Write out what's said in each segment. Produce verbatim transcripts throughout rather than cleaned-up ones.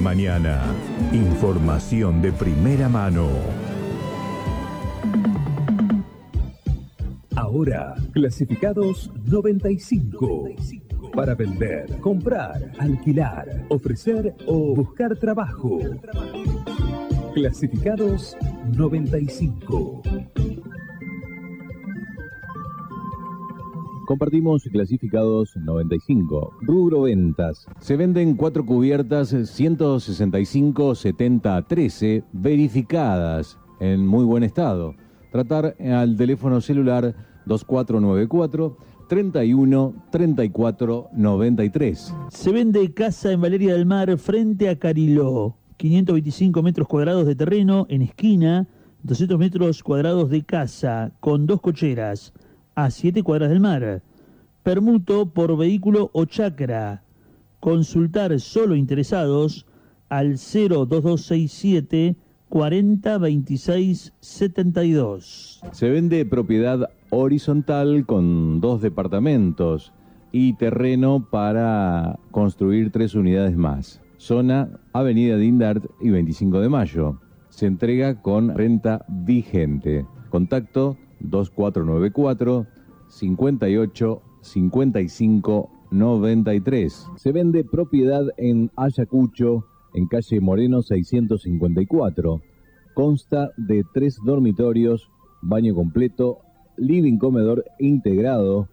mañana. Información de primera mano. Ahora, clasificados noventa y cinco. Para vender, comprar, alquilar, ofrecer o buscar trabajo. Clasificados noventa y cinco. Compartimos clasificados noventa y cinco. Rubro ventas. Se venden cuatro cubiertas ciento sesenta y cinco setenta trece verificadas en muy buen estado. Tratar al teléfono celular dos cuatro nueve cuatro, treinta y uno, treinta y cuatro, noventa y tres. Se vende casa en Valeria del Mar frente a Cariló. quinientos veinticinco metros cuadrados de terreno en esquina, doscientos metros cuadrados de casa con dos cocheras a siete cuadras del mar. Permuto por vehículo o chacra. Consultar solo interesados al cero dos dos seis siete cuarenta veintiséis setenta y dos. Se vende propiedad horizontal con dos departamentos y terreno para construir tres unidades más. Zona Avenida Dindart y veinticinco de mayo. Se entrega con renta vigente. Contacto dos cuatro nueve cuatro, cincuenta y ocho, cincuenta y cinco, noventa y tres. Se vende propiedad en Ayacucho, en calle Moreno seiscientos cincuenta y cuatro. Consta de tres dormitorios, baño completo, living comedor integrado,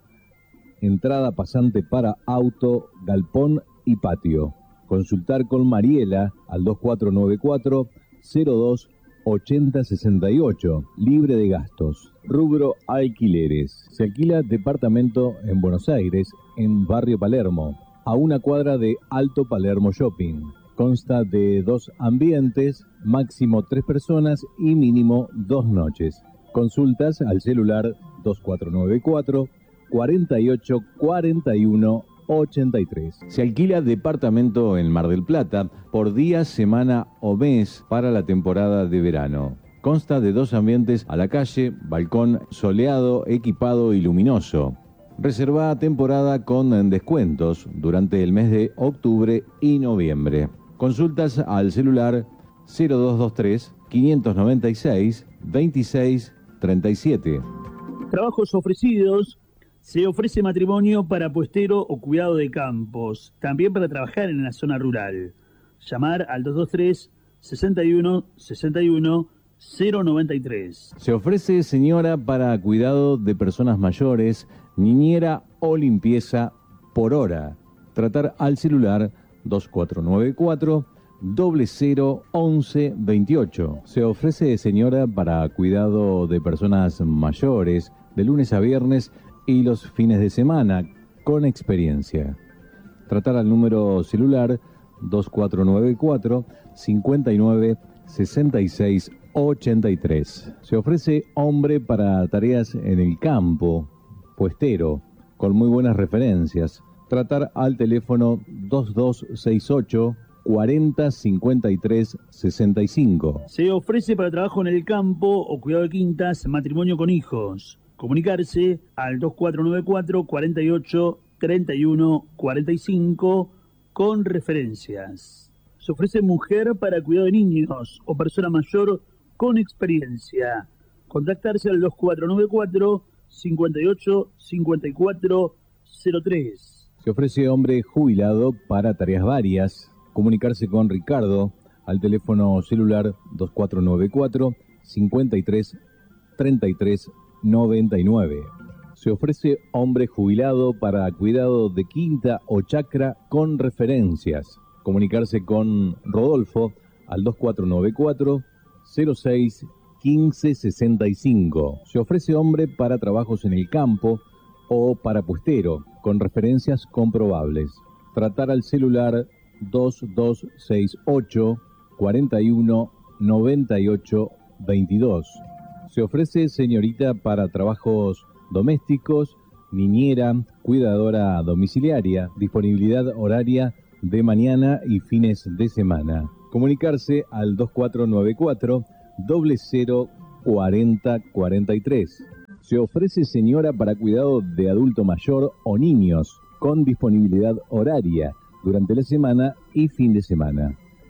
entrada pasante para auto, galpón y patio. Consultar con Mariela al dos cuatro nueve cuatro, cero dos, ochenta sesenta y ocho, libre de gastos. Rubro alquileres. Se alquila departamento en Buenos Aires, en Barrio Palermo, a una cuadra de Alto Palermo Shopping. Consta de dos ambientes, máximo tres personas y mínimo dos noches. Consultas al celular dos cuatro nueve cuatro, cuarenta y ocho, cuarenta y uno, ochenta y tres. Se alquila departamento en Mar del Plata por día, semana o mes para la temporada de verano. Consta de dos ambientes a la calle, balcón soleado, equipado y luminoso. Reserva temporada con descuentos durante el mes de octubre y noviembre. Consultas al celular cero dos dos tres, quinientos noventa y seis, veintiséis treinta y siete. Trabajos ofrecidos. Se ofrece matrimonio para puestero o cuidado de campos, también para trabajar en la zona rural. Llamar al dos dos tres, sesenta y uno, sesenta y uno, cero noventa y tres. Se ofrece señora para cuidado de personas mayores, niñera o limpieza por hora. Tratar al celular dos cuatro nueve cuatro, cero cero, once veintiocho. Se ofrece señora para cuidado de personas mayores, de lunes a viernes y los fines de semana, con experiencia. Tratar al número celular dos cuatro nueve cuatro, cincuenta y nueve, sesenta y seis, ochenta y tres. Se ofrece hombre para tareas en el campo, puestero, con muy buenas referencias. Tratar al teléfono dos dos seis ocho, cuarenta, cincuenta y tres, sesenta y cinco. Se ofrece para trabajo en el campo o cuidado de quintas, matrimonio con hijos. Comunicarse al dos cuatro nueve cuatro, cuarenta y ocho, treinta y uno, cuarenta y cinco con referencias. Se ofrece mujer para cuidado de niños o persona mayor con experiencia. Contactarse al dos cuatro nueve cuatro, cincuenta y ocho, cincuenta y cuatro, cero tres. Se ofrece hombre jubilado para tareas varias. Comunicarse con Ricardo al teléfono celular dos cuatro nueve cuatro, cincuenta y tres, treinta y tres, noventa y nueve. Se ofrece hombre jubilado para cuidado de quinta o chacra con referencias. Comunicarse con Rodolfo al dos cuatro nueve cuatro, cero seis, quince sesenta y cinco. Se ofrece hombre para trabajos en el campo o para puestero con referencias comprobables. Tratar al celular dos dos seis ocho, cuarenta y uno, noventa y ocho, veintidós. Se ofrece señorita para trabajos domésticos, niñera, cuidadora domiciliaria, disponibilidad horaria de mañana y fines de semana. Comunicarse al dos cuatro nueve cuatro, cero cero, cuarenta, cuarenta y tres. Se ofrece señora para cuidado de adulto mayor o niños, con disponibilidad horaria durante la semana y fin de semana.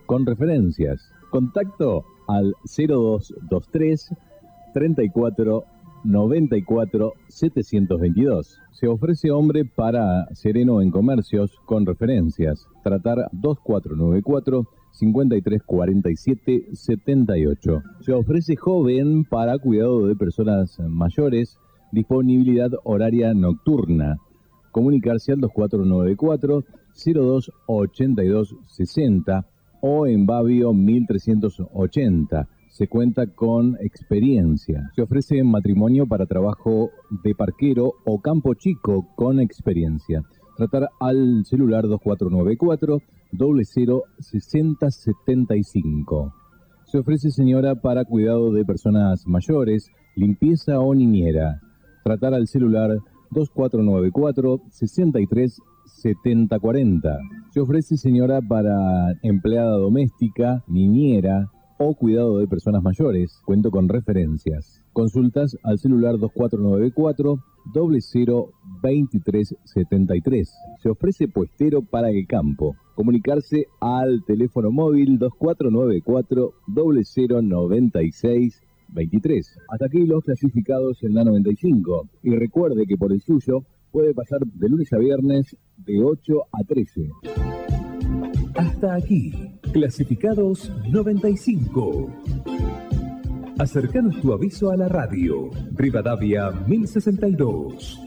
con referencias. Contacto al cero dos dos tres, treinta y cuatro, noventa y cuatro, setecientos veintidós. Se ofrece hombre para sereno en comercios con referencias. Tratar dos cuatro nueve cuatro, cincuenta y tres cuarenta y siete, setenta y ocho. Se ofrece joven para cuidado de personas mayores, disponibilidad horaria nocturna. Comunicarse al dos cuatro nueve cuatro, cero dos ochenta y dos sesenta o en Babio mil trescientos ochenta. Se cuenta con experiencia. Se ofrece matrimonio para trabajo de parquero o campo chico con experiencia. Tratar al celular dos cuatro nueve cuatro, cero cero sesenta setenta y cinco. Se ofrece señora para cuidado de personas mayores, limpieza o niñera. Tratar al celular dos cuatro nueve cuatro, sesenta y tres setenta cuarenta. Se ofrece señora para empleada doméstica, niñera o cuidado de personas mayores. Cuento con referencias. Consultas al celular dos cuatro nueve cuatro, cero cero veintitrés setenta y tres. Se ofrece puestero para el campo. Comunicarse al teléfono móvil dos cuatro nueve cuatro, cero cero noventa y seis veintitrés. Hasta aquí los clasificados en la noventa y cinco. Y recuerde que por el suyo puede pasar de lunes a viernes de ocho a trece. Hasta aquí, clasificados noventa y cinco. Acercanos tu aviso a la radio. Rivadavia mil sesenta y dos.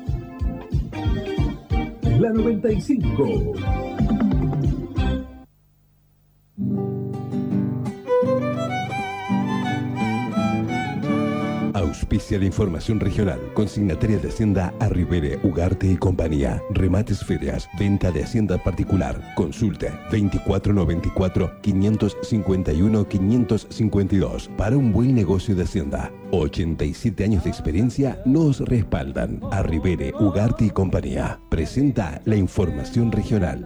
La noventa y cinco. Auspicia la información regional. Consignataria de Hacienda Arribere, Ugarte y compañía. Remates ferias. Venta de Hacienda particular. Consulte veinticuatro noventa y cuatro, quinientos cincuenta y uno, quinientos cincuenta y dos. Para un buen negocio de Hacienda. ochenta y siete años de experiencia nos respaldan. Arribere, Ugarte y compañía. Presenta la información regional.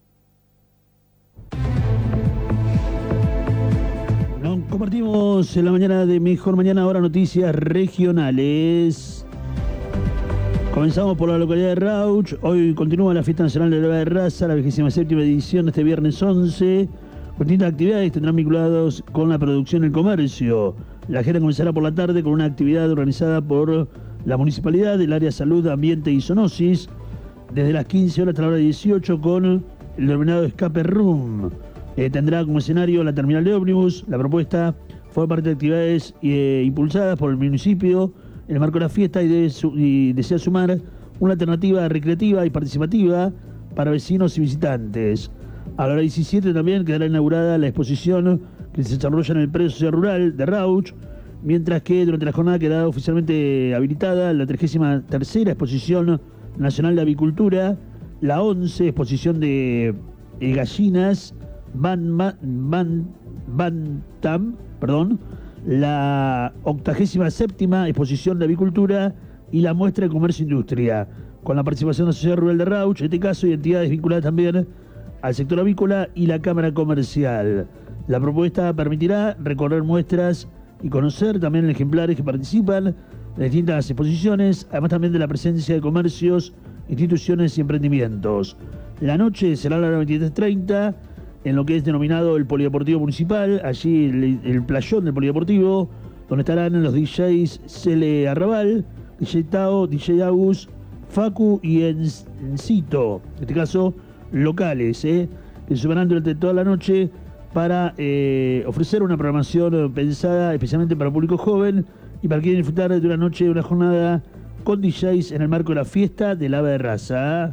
Compartimos en la mañana de Mejor Mañana, ahora noticias regionales. Comenzamos por la localidad de Rauch. Hoy continúa la Fiesta Nacional de la Lava de Raza, la vigésima séptima edición, este viernes once. Con distintas actividades tendrán vinculados con la producción y el comercio. La agenda comenzará por la tarde con una actividad organizada por la Municipalidad del Área Salud, Ambiente y Zoonosis, desde las quince horas hasta la hora dieciocho con el denominado Escape Room. Eh, tendrá como escenario la terminal de ómnibus. La propuesta fue parte de actividades eh, impulsadas por el municipio en el marco de la fiesta y, de su, y desea sumar una alternativa recreativa y participativa para vecinos y visitantes. A la hora diecisiete también quedará inaugurada la exposición que se desarrolla en el predio social rural de Rauch, mientras que durante la jornada quedará oficialmente habilitada la trigésima tercera exposición nacional de avicultura, la once exposición de eh, gallinas Ban, Ban, Bantam, perdón, la octagésima séptima exposición de avicultura y la muestra de comercio e industria, con la participación de la Sociedad Rural de Rauch, en este caso, y entidades vinculadas también al sector avícola y la Cámara Comercial. La propuesta permitirá recorrer muestras y conocer también ejemplares que participan de distintas exposiciones, además también de la presencia de comercios, instituciones y emprendimientos. La noche será a la hora veintitrés treinta, en lo que es denominado el Polideportivo Municipal, allí el, el playón del Polideportivo, donde estarán los D Js Cele Arrabal, D J Tao, D J Agus, Facu y Encito, en este caso locales, ¿eh? que sumarán durante toda la noche para eh, ofrecer una programación pensada especialmente para el público joven y para quienes disfrutar de una noche, de una jornada con D Js en el marco de la fiesta de la Lava de Raza.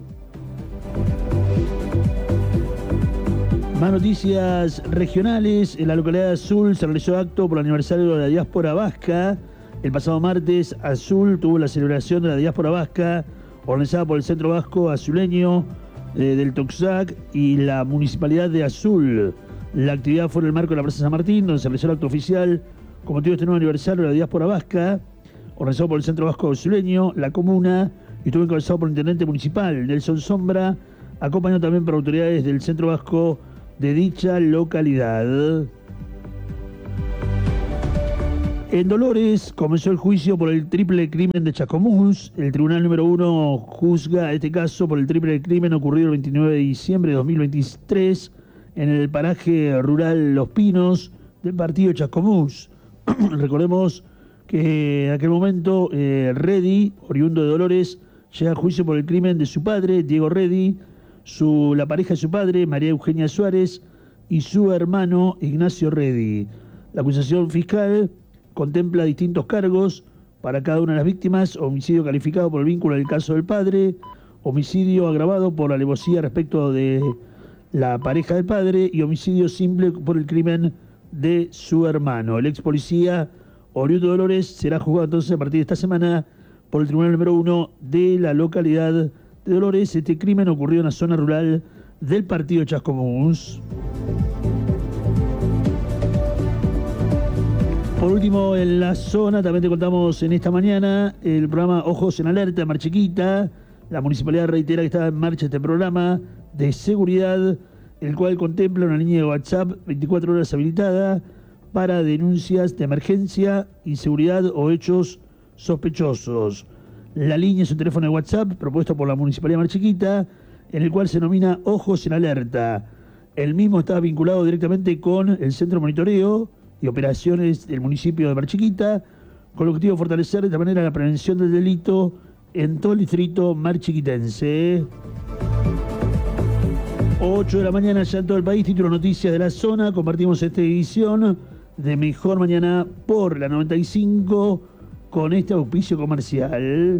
Más noticias regionales. En la localidad de Azul se realizó acto por el aniversario de la diáspora vasca. El pasado martes, Azul tuvo la celebración de la diáspora vasca, organizada por el Centro Vasco Azuleño eh, del Toxac y la Municipalidad de Azul. La actividad fue en el marco de la Plaza San Martín, donde se realizó el acto oficial con motivo de este nuevo aniversario de la diáspora vasca, organizado por el Centro Vasco Azuleño, la comuna, y estuvo encabezado por el intendente municipal, Nelson Sombra, acompañado también por autoridades del Centro Vasco de dicha localidad. En Dolores comenzó el juicio por el triple crimen de Chascomús. El tribunal número uno juzga este caso por el triple crimen ocurrido el veintinueve de diciembre de dos mil veintitrés en el paraje rural Los Pinos del partido Chascomús. Recordemos que en aquel momento eh, Reddy, oriundo de Dolores, llega a juicio por el crimen de su padre, Diego Reddy, su, la pareja de su padre, María Eugenia Suárez, y su hermano, Ignacio Reddy. La acusación fiscal contempla distintos cargos para cada una de las víctimas: homicidio calificado por el vínculo del caso del padre, homicidio agravado por alevosía respecto de la pareja del padre y homicidio simple por el crimen de su hermano. El ex policía oriundo de Dolores será juzgado entonces a partir de esta semana por el tribunal número uno de la localidad de Dolores. Este crimen ocurrió en la zona rural del partido Chascomús. Por último, en la zona también te contamos en esta mañana el programa Ojos en Alerta de Mar Chiquita. La municipalidad reitera que está en marcha este programa de seguridad, el cual contempla una línea de WhatsApp veinticuatro horas habilitada para denuncias de emergencia, inseguridad o hechos sospechosos. La línea es un teléfono de WhatsApp propuesto por la Municipalidad de Mar Chiquita, en el cual se denomina Ojos en Alerta. El mismo está vinculado directamente con el Centro de Monitoreo y Operaciones del municipio de Mar Chiquita, con el objetivo de fortalecer de esta manera la prevención del delito en todo el distrito marchiquitense. ocho de la mañana ya en todo el país, título noticias de la zona. Compartimos esta edición de Mejor Mañana por la noventa y cinco con este auspicio comercial.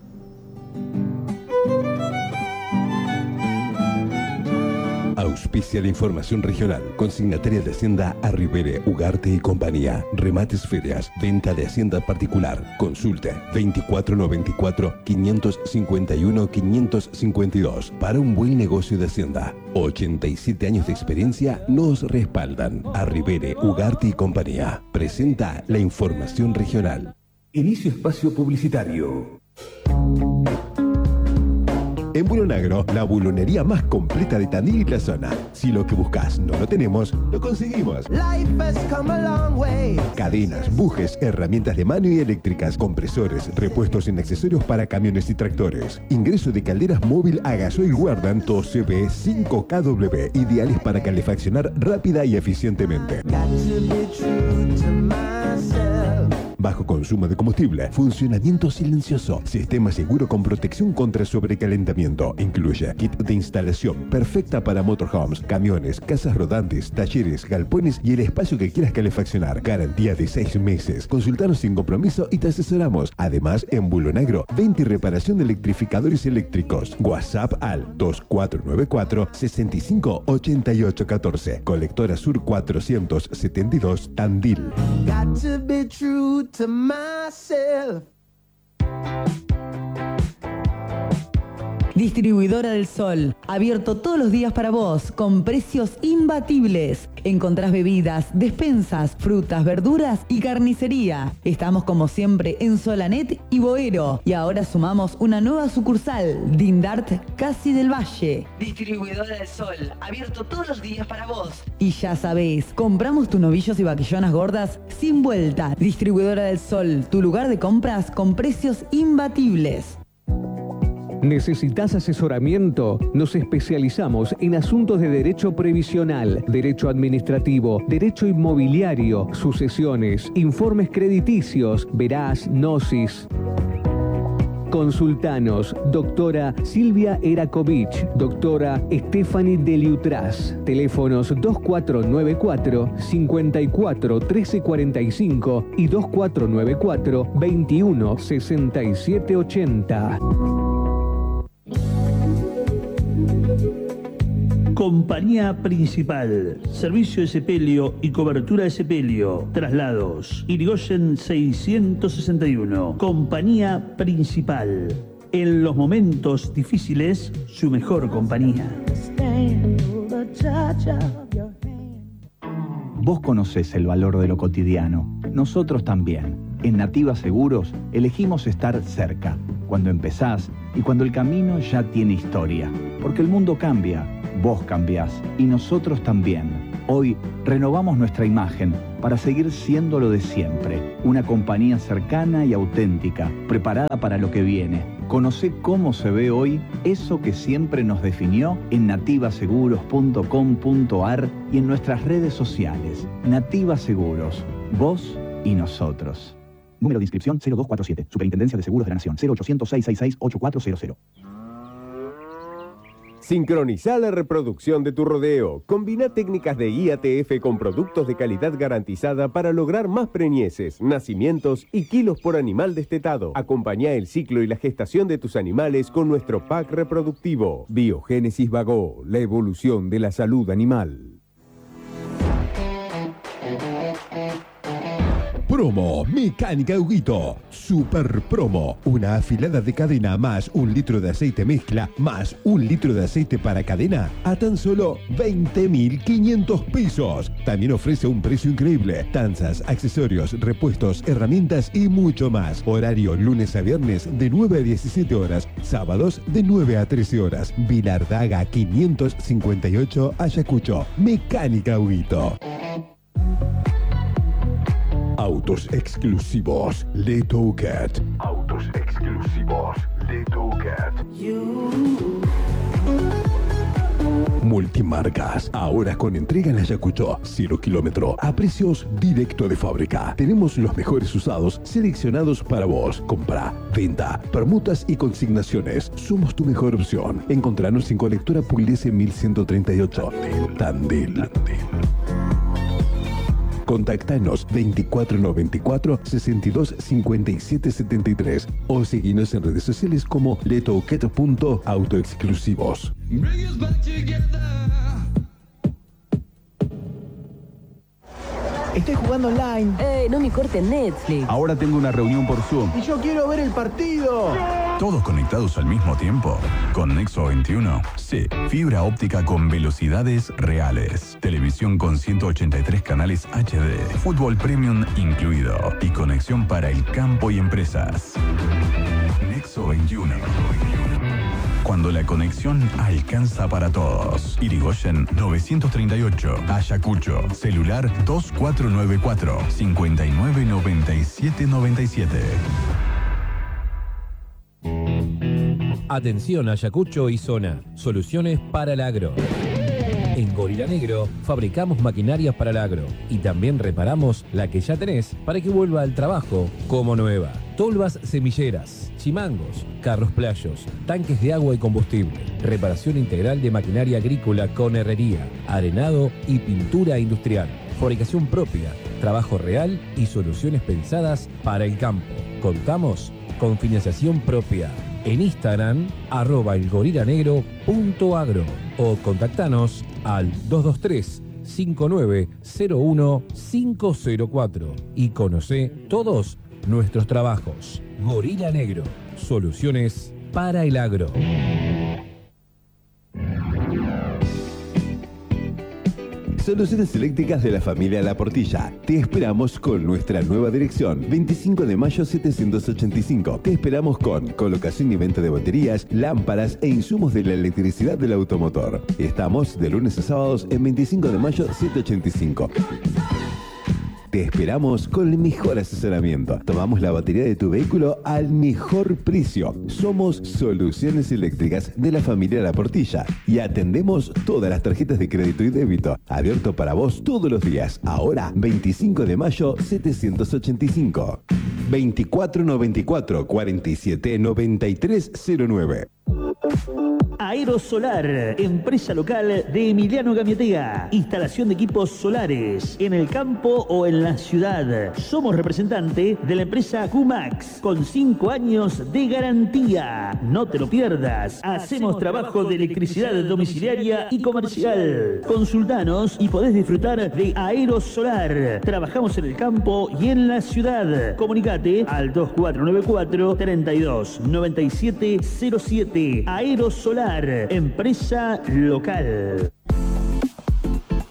Auspicia la información regional. Consignataria de Hacienda Arribere, Ugarte y Compañía. Remates Ferias. Venta de Hacienda particular. Consulte veinticuatro noventa y cuatro, quinientos cincuenta y uno, quinientos cincuenta y dos. Para un buen negocio de Hacienda. ochenta y siete años de experiencia nos respaldan. Arribere, Ugarte y Compañía. Presenta la información regional. Inicio espacio publicitario. En Bulonagro, la bulonería más completa de Tandil y la zona. Si lo que buscas no lo tenemos, lo conseguimos. Cadenas, bujes, herramientas de mano y eléctricas, compresores, repuestos en accesorios para camiones y tractores. Ingreso de calderas móvil a gasoil Wardan dos C V cinco K W, ideales para calefaccionar rápida y eficientemente. Bajo consumo de combustible, funcionamiento silencioso, sistema seguro con protección contra sobrecalentamiento. Incluye kit de instalación perfecta para motorhomes, camiones, casas rodantes, talleres, galpones y el espacio que quieras calefaccionar. Garantía de seis meses. Consultanos sin compromiso y te asesoramos. Además, en Bulonagro, venta y reparación de electrificadores eléctricos. WhatsApp al dos cuatro nueve cuatro, seis cinco, ocho ocho uno cuatro. Colectora Sur cuatrocientos setenta y dos, Tandil. Got to be true to myself. Distribuidora del Sol, abierto todos los días para vos, con precios imbatibles. Encontrás bebidas, despensas, frutas, verduras y carnicería. Estamos como siempre en Solanet y Boero. Y ahora sumamos una nueva sucursal, Dindart Casi del Valle. Distribuidora del Sol, abierto todos los días para vos. Y ya sabés, compramos tus novillos y vaquillonas gordas sin vuelta. Distribuidora del Sol, tu lugar de compras con precios imbatibles. ¿Necesitas asesoramiento? Nos especializamos en asuntos de derecho previsional, derecho administrativo, derecho inmobiliario, sucesiones, informes crediticios, verás, gnosis. Consultanos, doctora Silvia Erakovich, doctora Stephanie Deliutras. Teléfonos dos cuatro nueve cuatro, cinco cuatro, uno tres cuatro cinco y dos cuatro nueve cuatro, veintiuno sesenta y siete ochenta. Compañía Principal, servicio de sepelio y cobertura de sepelio, traslados, Irigoyen seiscientos sesenta y uno. Compañía Principal, en los momentos difíciles, su mejor compañía. Vos conocés el valor de lo cotidiano, nosotros también. En Nativa Seguros elegimos estar cerca, cuando empezás y cuando el camino ya tiene historia, porque el mundo cambia. Vos cambiás y nosotros también. Hoy renovamos nuestra imagen para seguir siendo lo de siempre. Una compañía cercana y auténtica, preparada para lo que viene, Conocé cómo se ve hoy eso que siempre nos definió en nativa seguros punto com punto ar y en nuestras redes sociales. Nativa Seguros, vos y nosotros. Número de inscripción cero dos cuatro siete. Superintendencia de Seguros de la Nación. cero ochocientos, seiscientos sesenta y seis, ochenta y cuatro cero cero. Sincroniza la reproducción de tu rodeo. Combina técnicas de I A T F con productos de calidad garantizada para lograr más preñeces, nacimientos y kilos por animal destetado. Acompaña el ciclo y la gestación de tus animales con nuestro pack reproductivo. Biogénesis Vago, la evolución de la salud animal. Promo Mecánica Huguito. Super promo. Una afilada de cadena más un litro de aceite mezcla más un litro de aceite para cadena a tan solo veinte mil quinientos pesos. También ofrece un precio increíble. Tanzas, accesorios, repuestos, herramientas y mucho más. Horario lunes a viernes de nueve a diecisiete horas. Sábados de nueve a trece horas. Vilardaga quinientos cincuenta y ocho Ayacucho. Mecánica Huguito. Autos exclusivos Letowcat. Autos exclusivos Letowcat. Multimarcas, ahora con entrega en Ayacucho, cero kilómetro, a precios directo de fábrica. Tenemos los mejores usados seleccionados para vos. Compra, venta, permutas y consignaciones. Somos tu mejor opción. Encontranos en Colectora Pugliese mil ciento treinta y ocho. Tandil. Tandil. Contactanos veinticuatro noventa y cuatro, sesenta y dos cincuenta y siete setenta y tres o seguinos en redes sociales como letowcat punto autoexclusivos. Estoy jugando online. ¡Ey, no me cortes Netflix! Ahora tengo una reunión por Zoom. Y yo quiero ver el partido. ¿Todos conectados al mismo tiempo? ¿Con Nexo veintiuno? Sí. Fibra óptica con velocidades reales. Televisión con ciento ochenta y tres canales H D. Fútbol Premium incluido. Y conexión para el campo y empresas. Nexo veintiuno. Cuando la conexión alcanza para todos. Irigoyen novecientos treinta y ocho. Ayacucho. Celular dos cuatro nueve cuatro, cinco nueve nueve siete nueve siete. Atención Ayacucho y zona. Soluciones para el agro. En Gorila Negro fabricamos maquinarias para el agro y también reparamos la que ya tenés para que vuelva al trabajo como nueva. Tolvas semilleras, chimangos, carros playos, tanques de agua y combustible, reparación integral de maquinaria agrícola con herrería, arenado y pintura industrial, fabricación propia, trabajo real y soluciones pensadas para el campo. Contamos con financiación propia. En Instagram, arroba elgorilanegro.agro o contactanos al dos dos tres, cinco nueve cero uno, cinco cero cuatro y conoce todos nuestros trabajos. Gorila Negro, soluciones para el agro. Soluciones eléctricas de la familia La Portilla. Te esperamos con nuestra nueva dirección. veinticinco de mayo setecientos ochenta y cinco. Te esperamos con colocación y venta de baterías, lámparas e insumos de la electricidad del automotor. Estamos de lunes a sábados en veinticinco de mayo setecientos ochenta y cinco. Te esperamos con el mejor asesoramiento. Tomamos la batería de tu vehículo al mejor precio. Somos Soluciones Eléctricas de la familia La Portilla y atendemos todas las tarjetas de crédito y débito. Abierto para vos todos los días. Ahora, veinticinco de mayo setecientos ochenta y cinco. veinticuatro noventa y cuatro, cuarenta y siete noventa y tres cero nueve. Aerosolar, empresa local de Emiliano Gamiategui. Instalación de equipos solares en el campo o en la ciudad. Somos representante de la empresa Q-Max con cinco años de garantía. No te lo pierdas. Hacemos trabajo de electricidad domiciliaria y comercial. Consultanos y podés disfrutar de Aerosolar. Trabajamos en el campo y en la ciudad. Comunicate al dos cuatro nueve cuatro, treinta y dos noventa y siete cero siete. Aerosolar, empresa local.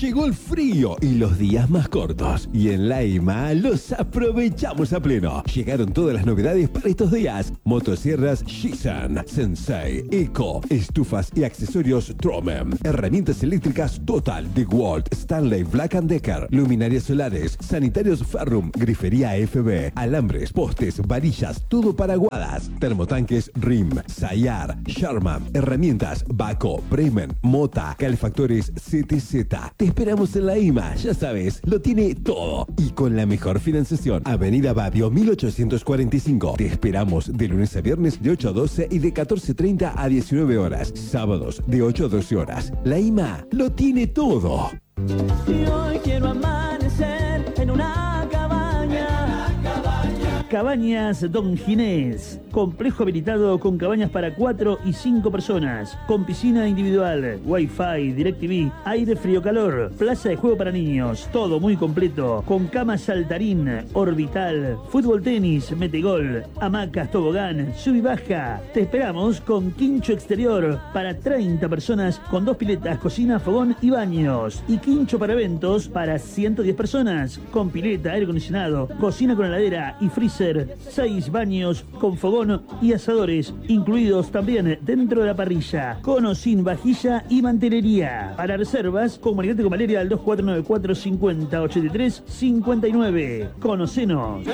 Llegó el frío y los días más cortos. Y en Laima los aprovechamos a pleno. Llegaron todas las novedades para estos días. Motosierras Shisan, Sensei, Eco, estufas y accesorios Tromem. Herramientas eléctricas Total, DeWalt, Stanley, Black and Decker. Luminarias solares, sanitarios Ferrum, grifería F B, alambres, postes, varillas, todo para guadas. Termotanques Rim, Sayar, Sharman, herramientas Baco, Bremen, Mota, calefactores C T Z. Te esperamos en la I M A, ya sabes, lo tiene todo. Y con la mejor financiación. Avenida Badio mil ochocientos cuarenta y cinco. Te esperamos de lunes a viernes de ocho a doce y de catorce treinta a diecinueve horas. Sábados de ocho a doce horas. La I M A lo tiene todo. Y hoy quiero amanecer en una cabaña. Cabañas Don Ginés. Complejo habilitado con cabañas para cuatro y cinco personas. Con piscina individual, wifi, DirecTV, aire frío-calor, plaza de juego para niños. Todo muy completo. Con cama saltarín, orbital, fútbol tenis, metegol, hamacas, tobogán, sub y baja. Te esperamos con quincho exterior para treinta personas con dos piletas, cocina, fogón y baños. Y quincho para eventos para ciento diez personas. Con pileta, aire acondicionado, cocina con heladera y freezer. seis baños con fogón y asadores, incluidos también dentro de la parrilla, cono sin vajilla y mantelería. Para reservas, comunicate con Valeria al dos cuatro nueve cuatro cincuenta ochenta y tres cincuenta y nueve. Conocenos.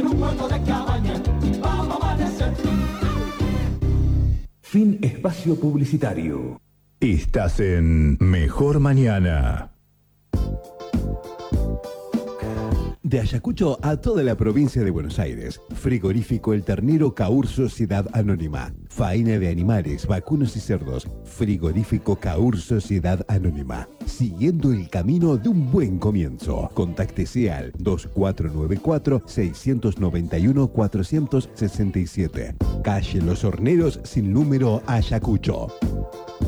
Fin espacio publicitario. Estás en Mejor Mañana. De Ayacucho a toda la provincia de Buenos Aires. Frigorífico El Ternero Caur Sociedad Anónima. Faena de animales, vacunos y cerdos. Frigorífico Caur Sociedad Anónima. Siguiendo el camino de un buen comienzo. Contáctese al dos cuatro nueve cuatro seis nueve uno cuatro seis siete. Calle Los Horneros sin número, Ayacucho.